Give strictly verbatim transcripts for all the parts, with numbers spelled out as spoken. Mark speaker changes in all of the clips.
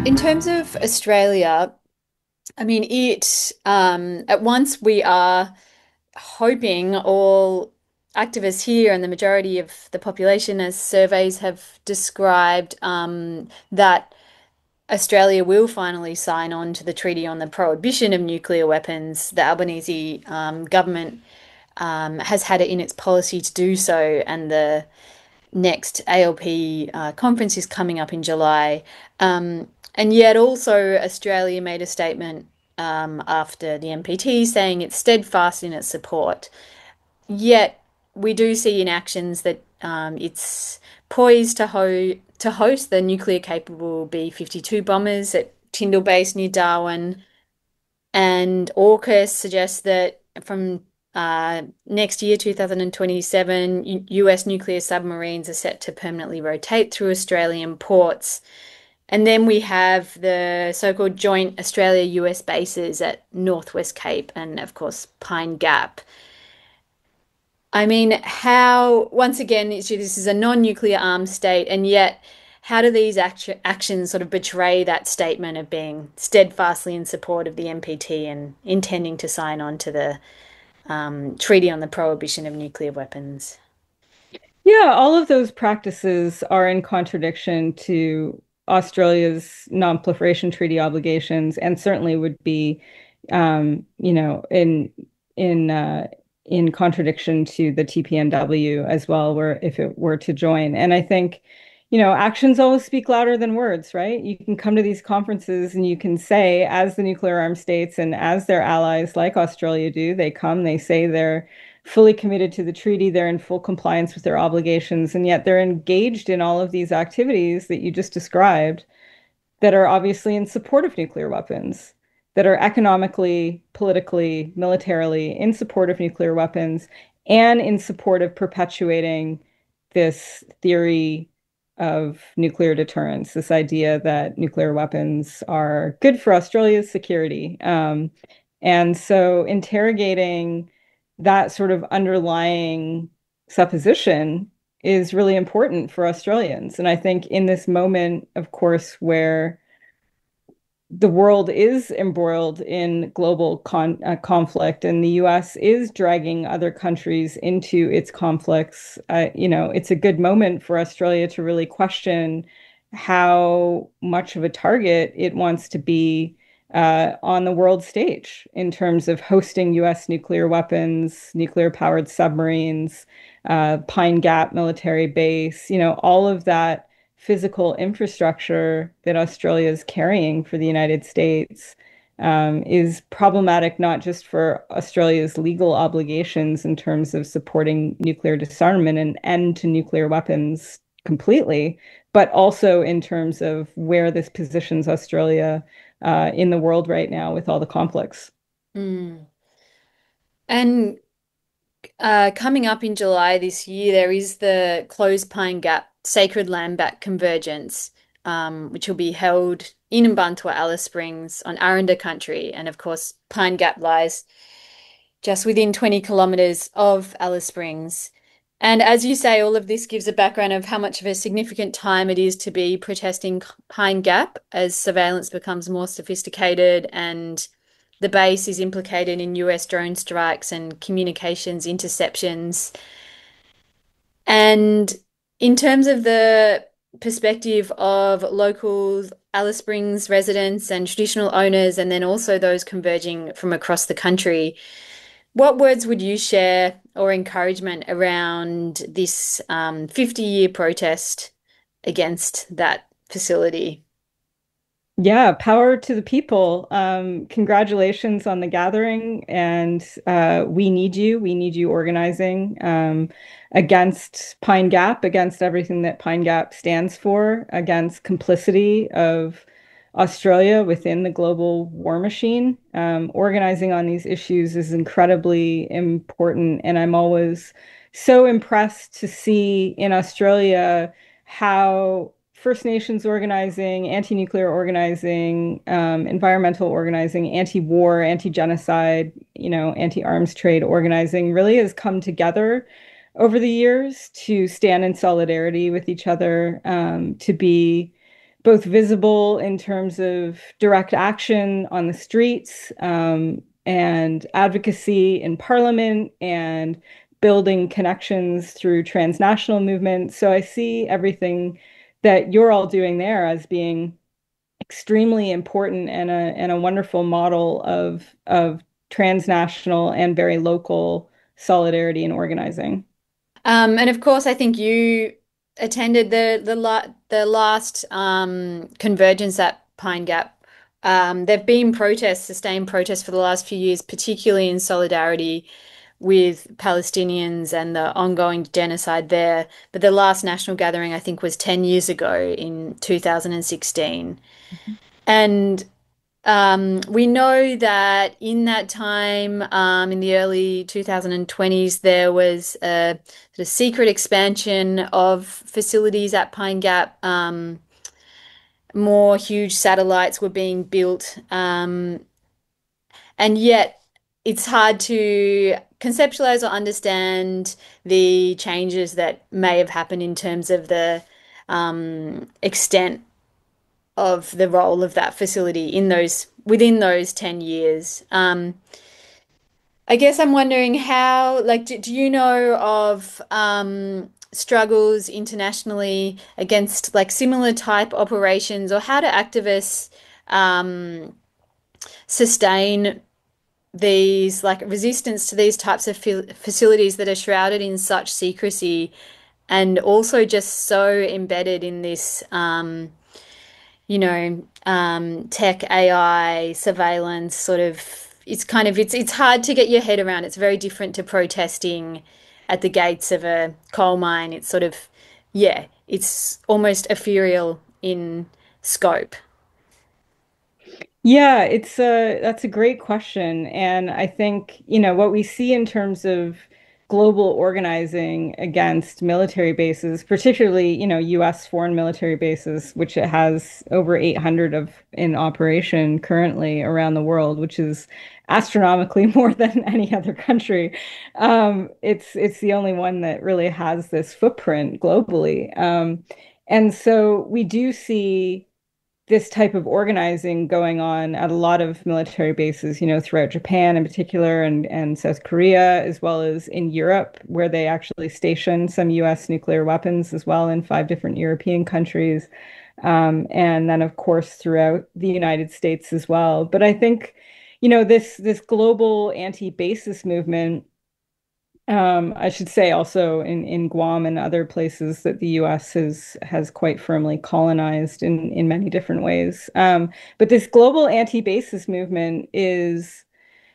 Speaker 1: In terms of Australia, I mean, it, um, at once we are hoping all activists here and the majority of the population, as surveys have described, um, that Australia will finally sign on to the Treaty on the Prohibition of Nuclear Weapons. The Albanese um, government um, has had it in its policy to do so, and the next A L P uh, conference is coming up in July. Um, and yet, also, Australia made a statement um, after the N P T saying it's steadfast in its support. Yet, we do see in actions that um, it's poised to, ho to host the nuclear capable B fifty-two bombers at Tyndall Base near Darwin. And AUKUS suggests that from uh, next year, two thousand twenty-seven, U US nuclear submarines are set to permanently rotate through Australian ports. And then we have the so-called joint Australia-U S bases at Northwest Cape and, of course, Pine Gap. I mean, how, once again, this is a non-nuclear armed state, and yet how do these actu actions sort of betray that statement of being steadfastly in support of the N P T and intending to sign on to the um, Treaty on the Prohibition of Nuclear Weapons?
Speaker 2: Yeah, all of those practices are in contradiction to Australia's non-proliferation treaty obligations, and certainly would be, um, you know, in in uh, in contradiction to the T P N W as well, where if it were to join. And I think, you know, actions always speak louder than words, right? You can come to these conferences and you can say, as the nuclear armed states and as their allies like Australia do, they come, they say they're fully committed to the treaty, they're in full compliance with their obligations, and yet they're engaged in all of these activities that you just described that are obviously in support of nuclear weapons, that are economically, politically, militarily in support of nuclear weapons, and in support of perpetuating this theory of nuclear deterrence, this idea that nuclear weapons are good for Australia's security. Um, and so interrogating that sort of underlying supposition is really important for Australians. And I think in this moment, of course, where the world is embroiled in global con uh, conflict, and the U S is dragging other countries into its conflicts, uh, you know, it's a good moment for Australia to really question how much of a target it wants to be uh, on the world stage in terms of hosting U S nuclear weapons, nuclear powered submarines, uh, Pine Gap military base, you know, all of that physical infrastructure that Australia is carrying for the United States um, is problematic, not just for Australia's legal obligations in terms of supporting nuclear disarmament and end to nuclear weapons completely, but also in terms of where this positions Australia uh, in the world right now with all the conflicts.
Speaker 1: Mm. And uh, coming up in July this year, there is the Closed Pine Gap Sacred Land Back Convergence, um, which will be held in Mparntwe, Alice Springs on Aranda country. And of course, Pine Gap lies just within twenty kilometres of Alice Springs. And as you say, all of this gives a background of how much of a significant time it is to be protesting Pine Gap as surveillance becomes more sophisticated and the base is implicated in U S drone strikes and communications interceptions. And in terms of the perspective of local Alice Springs residents and traditional owners, and then also those converging from across the country, what words would you share or encouragement around this um, fifty year protest against that facility?
Speaker 2: Yeah, power to the people. Um, congratulations on the gathering, and uh, we need you. We need you organizing um, against Pine Gap, against everything that Pine Gap stands for, against complicity of Australia within the global war machine. Um, organizing on these issues is incredibly important, and I'm always so impressed to see in Australia how First Nations organizing, anti-nuclear organizing, um, environmental organizing, anti-war, anti-genocide, you know, anti-arms trade organizing really has come together over the years to stand in solidarity with each other, um, to be both visible in terms of direct action on the streets, um, and advocacy in parliament and building connections through transnational movements. So I see everything that you're all doing there as being extremely important and a and a wonderful model of of transnational and very local solidarity and organizing.
Speaker 1: Um, and of course, I think you attended the the la the last um, convergence at Pine Gap. Um, there've been protests, sustained protests for the last few years, particularly in solidarity with Palestinians and the ongoing genocide there. But the last national gathering, I think, was ten years ago in two thousand sixteen. And um, we know that in that time, um, in the early twenty twenties, there was a sort of secret expansion of facilities at Pine Gap. Um, more huge satellites were being built, um, and yet it's hard to conceptualize or understand the changes that may have happened in terms of the um, extent of the role of that facility in those within those ten years. Um, I guess I'm wondering how, like, do, do you know of um, struggles internationally against like similar type operations, or how do activists um, sustain these like resistance to these types of fa facilities that are shrouded in such secrecy and also just so embedded in this um, you know, um, tech, A I, surveillance sort of it's kind of it's it's hard to get your head around. It's very different to protesting at the gates of a coal mine. It's sort of yeah, it's almost ethereal in scope.
Speaker 2: Yeah, it's a that's a great question. And I think, you know, what we see in terms of global organizing against military bases, particularly, you know, U S foreign military bases, which it has over eight hundred of in operation currently around the world, which is astronomically more than any other country. Um, it's it's the only one that really has this footprint globally. Um, and so we do see this type of organizing going on at a lot of military bases, you know, throughout Japan in particular and, and South Korea, as well as in Europe, where they actually station some U S nuclear weapons as well in five different European countries. Um, and then, of course, throughout the United States as well. But I think, you know, this this global anti-basis movement, um, I should say also in, in Guam and other places that the U S has has quite firmly colonized in, in many different ways. Um, but this global anti-basis movement is,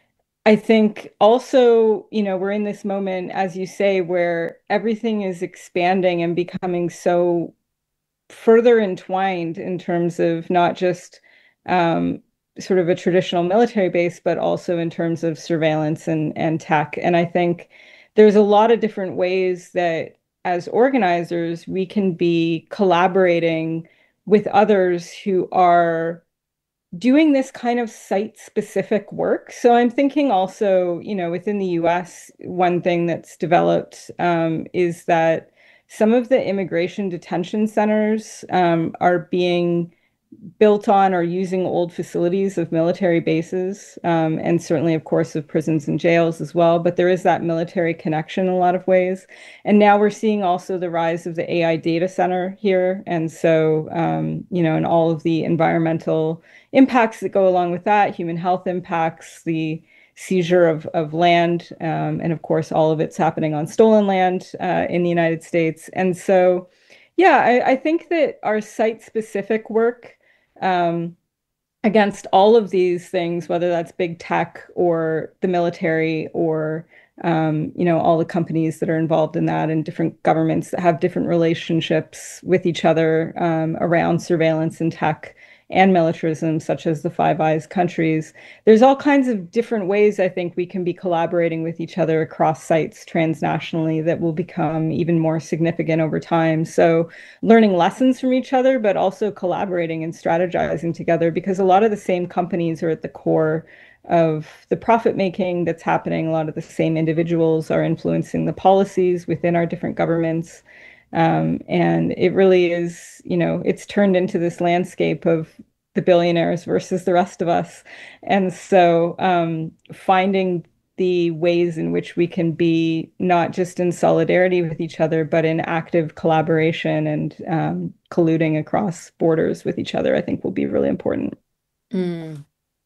Speaker 2: I think, also, you know, we're in this moment, as you say, where everything is expanding and becoming so further entwined in terms of not just um, sort of a traditional military base, but also in terms of surveillance and, and tech. And I think there's a lot of different ways that as organizers, we can be collaborating with others who are doing this kind of site-specific work. So I'm thinking also, you know, within the U S, one thing that's developed um, is that some of the immigration detention centers um, are being built on or using old facilities of military bases, um, and certainly, of course, of prisons and jails as well. But there is that military connection in a lot of ways. And now we're seeing also the rise of the A I data center here. And so, um, you know, and all of the environmental impacts that go along with that, human health impacts, the seizure of, of land, um, and of course, all of it's happening on stolen land uh, in the United States. And so, yeah, I, I think that our site-specific work um, against all of these things, whether that's big tech or the military or um, you know, all the companies that are involved in that and different governments that have different relationships with each other um, around surveillance and tech and militarism, such as the Five Eyes countries. There's all kinds of different ways I think we can be collaborating with each other across sites transnationally that will become even more significant over time. So learning lessons from each other, but also collaborating and strategizing together because a lot of the same companies are at the core of the profit making that's happening. A lot of the same individuals are influencing the policies within our different governments. Um, and it really is, you know, it's turned into this landscape of the billionaires versus the rest of us. And so um, finding the ways in which we can be not just in solidarity with each other, but in active collaboration and um, colluding across borders with each other, I think will be really important.
Speaker 1: Mm.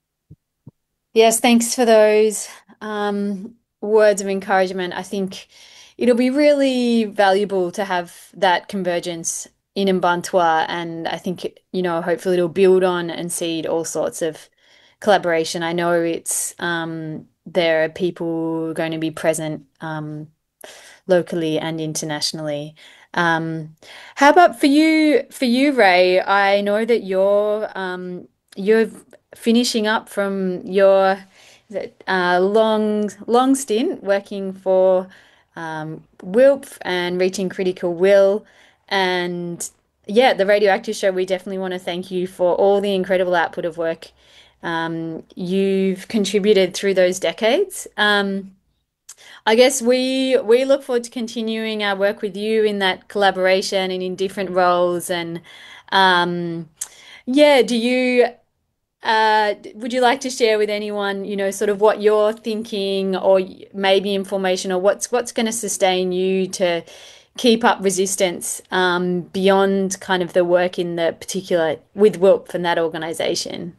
Speaker 1: Yes, thanks for those um, words of encouragement. I think it'll be really valuable to have that convergence in Mbantua, and I think, you know, hopefully it'll build on and seed all sorts of collaboration. I know it's um, there are people going to be present um, locally and internationally. Um, how about for you, for you, Ray? I know that you're um, you're finishing up from your is it, uh, long long stint working for um, WILPF and reaching critical will, and yeah, the Radioactive Show. We definitely want to thank you for all the incredible output of work um, you've contributed through those decades. Um, I guess we we look forward to continuing our work with you in that collaboration and in different roles. And um, yeah, do you uh, would you like to share with anyone, you know, sort of what you're thinking, or maybe information, or what's what's going to sustain you to keep up resistance um, beyond kind of the work in the particular with WILP and that organization?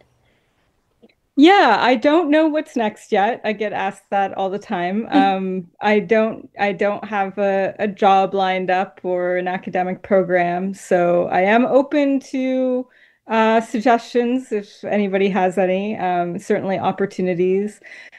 Speaker 2: Yeah, I don't know what's next yet. I get asked that all the time. Um, I don't I don't have a, a job lined up or an academic program, so I am open to uh, suggestions if anybody has any. Um, certainly opportunities.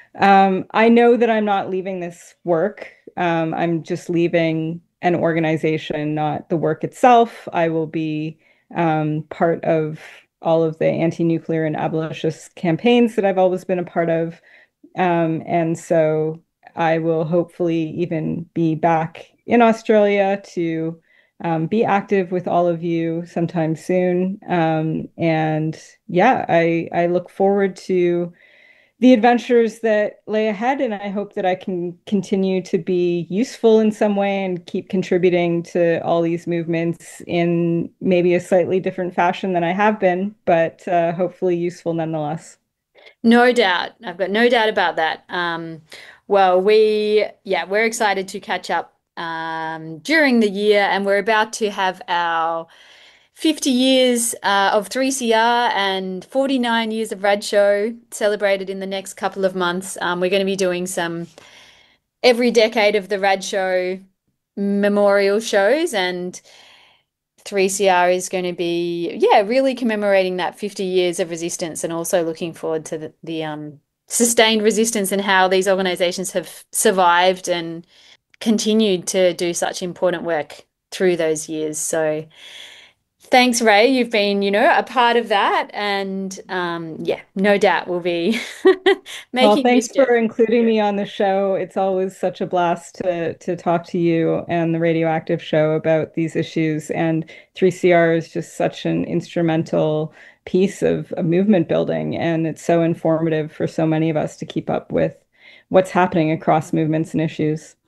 Speaker 2: Um, I know that I'm not leaving this work. Um, I'm just leaving an organization, not the work itself. I will be um, part of all of the anti-nuclear and abolitionist campaigns that I've always been a part of. Um, and so I will hopefully even be back in Australia to um, be active with all of you sometime soon. Um, and yeah, I I look forward to the adventures that lay ahead, and I hope that I can continue to be useful in some way and keep contributing to all these movements in maybe a slightly different fashion than I have been, but uh, hopefully useful nonetheless.
Speaker 1: No doubt. I've got no doubt about that. Um, well, we, yeah, we're excited to catch up um, during the year, and we're about to have our fifty years uh, of three C R and forty-nine years of Rad Show celebrated in the next couple of months. Um, we're going to be doing some every decade of the Rad Show memorial shows, and three C R is going to be, yeah, really commemorating that fifty years of resistance, and also looking forward to the, the um, sustained resistance and how these organizations have survived and continued to do such important work through those years. So thanks, Ray. You've been, you know, a part of that. And um, yeah, no doubt we'll be
Speaker 2: Well,
Speaker 1: making
Speaker 2: thanks
Speaker 1: mischief.
Speaker 2: for including me on the show. It's always such a blast to to talk to you and the Radioactive Show about these issues. And three C R is just such an instrumental piece of, of movement building, and it's so informative for so many of us to keep up with what's happening across movements and issues.